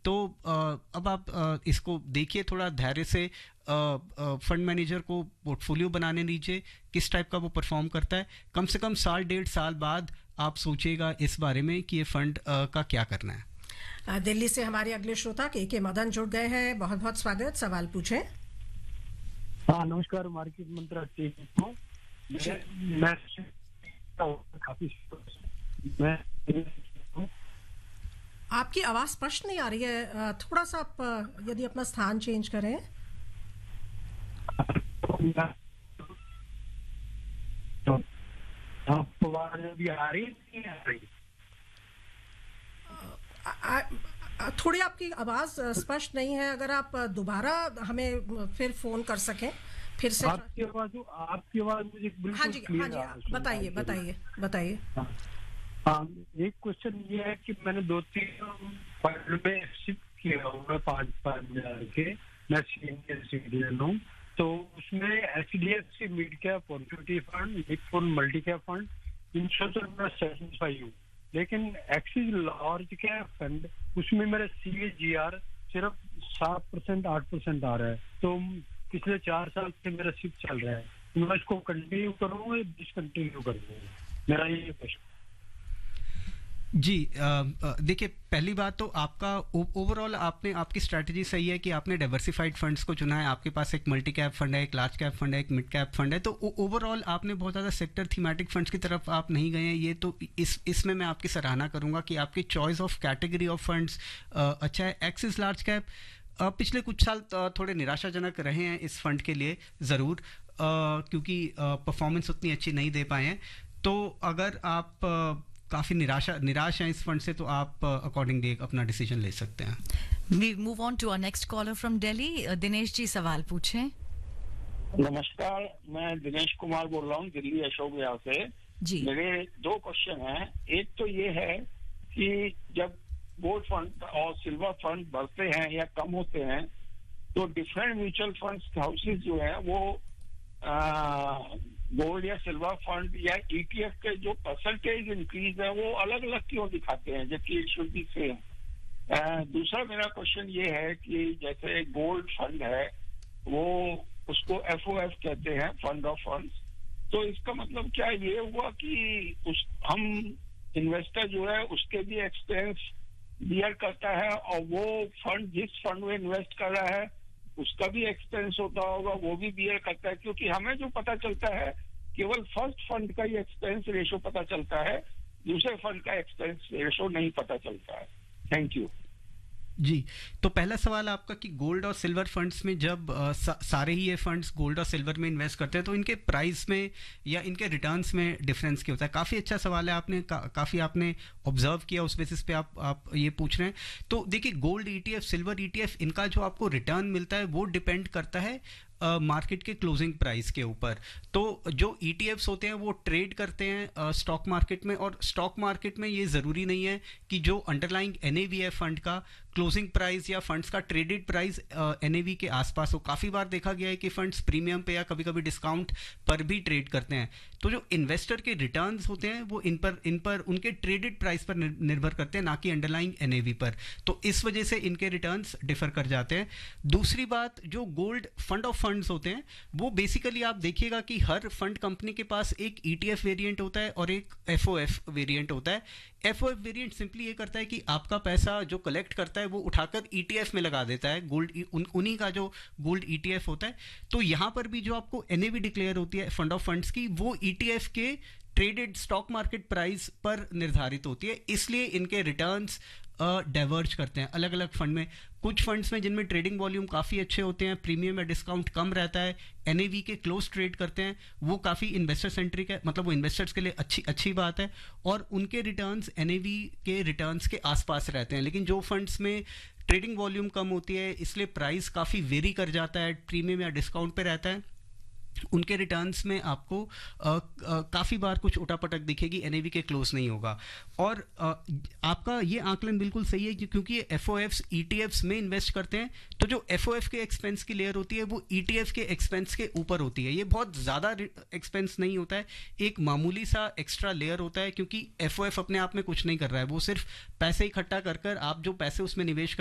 तो अब आप इसको देखिए थोड़ा धैर्य से, फंड मैनेजर को पोर्टफोलियो बनाने दीजिए, किस टाइप का वो परफॉर्म करता है। कम से कम साल डेढ़ साल बाद आप सोचिएगा इस बारे में कि ये फंड का क्या करना है। दिल्ली से हमारे अगले श्रोता के मदन जुड़ गए हैं। बहुत बहुत स्वागत, सवाल पूछें। हाँ नमस्कार, मार्केट मंत्रा हूँ मैं काफी मैं आपकी आवाज स्पष्ट नहीं आ रही है, थोड़ा सा आप यदि अपना स्थान चेंज करें। आपको आवाज अभी आ रही नहीं आ रही? थोड़ी आपकी आवाज स्पष्ट नहीं है, अगर आप दोबारा हमें फिर फोन कर सकें फिर से। आपकी आवाज मुझे बिल्कुल हाँ जी, बताइए। हाँ, एक क्वेश्चन ये है कि मैंने 2-3 फंड में शिफ्ट किया हुआ 5,000 के, मैं सीनियर सिटीजन हूँ। तो उसमें HDFC mid cap equity fund, mid fund, multi cap fund, इन सब से मैं सेटिस्फाई हूँ। लेकिन एक्सिस लार्ज कैप फंड, उसमें मेरा CAGR सिर्फ 7% 8% आ रहा है। तो पिछले 4 साल से मेरा शिफ्ट चल रहा है, मैं इसको कंटिन्यू करूँगा या डिसकंटिन्यू करूँगा, मेरा ये क्वेश्चन। जी, देखिए पहली बात तो आपका ओवरऑल आपकी स्ट्रैटेजी सही है कि आपने डाइवर्सिफाइड फंड्स को चुना है। आपके पास एक मल्टी कैप फंड है, एक लार्ज कैप फंड है, एक मिड कैप फंड है। तो ओवरऑल आपने बहुत ज़्यादा सेक्टर थीमेटिक फंड्स की तरफ आप नहीं गए हैं। ये तो इसमें मैं आपकी सराहना करूंगा कि आपकी choice of category of funds अच्छा है। एक्सिस लार्ज कैप पिछले कुछ साल थोड़े निराशाजनक रहे हैं इस फंड के लिए ज़रूर, क्योंकि परफॉर्मेंस उतनी अच्छी नहीं दे पाए हैं। तो अगर आप काफ़ी निराश हैं इस फंड से, तो आप अकॉर्डिंगली अपना डिसीजन ले सकते हैं। We move on to our next collar from Delhi. Dinesh ji सवाल पूछें। नमस्कार, मैं दिनेश कुमार बोल रहा हूँ दिल्ली अशोक विहार से जी। मेरे 2 क्वेश्चन हैं। एक तो ये है कि जब गोल्ड फंड और सिल्वर फंड बढ़ते हैं या कम होते हैं, तो डिफरेंट म्यूचुअल फंड्स हाउसेज जो है वो गोल्ड या सिल्वर फंड या ETF के जो परसेंटेज इंक्रीज है वो अलग अलग क्यों दिखाते हैं, जबकि इट शुड बी सेम। दूसरा मेरा क्वेश्चन ये है कि जैसे गोल्ड फंड है वो उसको FOF कहते हैं, फंड ऑफ फंड्स। तो इसका मतलब क्या ये हुआ कि हम इन्वेस्टर जो है उसके भी एक्सपेंस बियर करता है, और वो फंड जिस फंड में इन्वेस्ट कर रहा है उसका भी एक्सपेंस होता होगा, वो भी बियर करता है? क्योंकि हमें जो पता चलता है केवल फर्स्ट फंड का ही एक्सपेंस रेशो पता चलता है, दूसरे फंड का एक्सपेंस रेशो नहीं पता चलता है। थैंक यू जी। तो पहला सवाल आपका कि गोल्ड और सिल्वर फंड्स में जब सारे ही ये फंड्स गोल्ड और सिल्वर में इन्वेस्ट करते हैं तो इनके प्राइस में या इनके रिटर्न्स में डिफरेंस क्या होता है। काफ़ी अच्छा सवाल है, आपने काफ़ी आपने ऑब्जर्व किया, उस बेसिस पे आप ये पूछ रहे हैं। तो देखिए गोल्ड ETF, सिल्वर ETF, इनका जो आपको रिटर्न मिलता है वो डिपेंड करता है मार्केट के क्लोजिंग प्राइस के ऊपर। तो जो ETFs होते हैं वो ट्रेड करते हैं स्टॉक मार्केट में, और स्टॉक मार्केट में ये ज़रूरी नहीं है कि जो अंडरलाइंग NAV है फंड का, क्लोजिंग प्राइस या फंड्स का ट्रेडेड प्राइस NAV के आसपास हो। काफ़ी बार देखा गया है कि फंड्स प्रीमियम पे या कभी कभी डिस्काउंट पर भी ट्रेड करते हैं। तो जो इन्वेस्टर के रिटर्न्स होते हैं वो इन पर उनके ट्रेडेड प्राइस पर निर्भर करते हैं, ना कि अंडरलाइंग NAV पर। तो इस वजह से इनके रिटर्न्स डिफर कर जाते हैं। दूसरी बात, जो गोल्ड फंड ऑफ फंड्स होते हैं वो बेसिकली आप देखिएगा कि हर फंड कंपनी के पास एक ETF वेरिएंट होता है और एक FOF वेरिएंट होता है। FOF वेरिएंट सिंपली ये करता है कि आपका पैसा जो कलेक्ट करता है वो उठाकर ETF में लगा देता है, गोल्ड उन्हीं का जो गोल्ड ETF होता है। तो यहाँ पर भी जो आपको NAV डिक्लेयर होती है फंड ऑफ फंड्स की, वो ETF के ट्रेडेड स्टॉक मार्केट प्राइस पर निर्धारित होती है, इसलिए इनके रिटर्न्स डाइवर्ज करते हैं अलग अलग फंड में। कुछ फंड्स में जिनमें ट्रेडिंग वॉल्यूम काफ़ी अच्छे होते हैं, प्रीमियम या डिस्काउंट कम रहता है, NAV के क्लोज ट्रेड करते हैं, वो काफ़ी इन्वेस्टर सेंट्रिक है, मतलब वो इन्वेस्टर्स के लिए अच्छी बात है, और उनके रिटर्न्स NAV के रिटर्न्स के आसपास रहते हैं। लेकिन जो फंड्स में ट्रेडिंग वॉल्यूम कम होती है, इसलिए प्राइस काफ़ी वेरी कर जाता है, प्रीमियम या डिस्काउंट पे रहता है, उनके रिटर्न्स में आपको काफ़ी बार कुछ उठापटक दिखेगी, NAV के क्लोज नहीं होगा। और आपका ये आकलन बिल्कुल सही है क्योंकि ये FOFs ETFs में इन्वेस्ट करते हैं, तो जो FOF के एक्सपेंस की लेयर होती है वो ETF के एक्सपेंस के ऊपर होती है। ये बहुत ज़्यादा एक्सपेंस नहीं होता है, एक मामूली सा एक्स्ट्रा लेयर होता है, क्योंकि FOF अपने आप में कुछ नहीं कर रहा है, वो सिर्फ पैसे इकट्ठा कर आप जो पैसे उसमें निवेश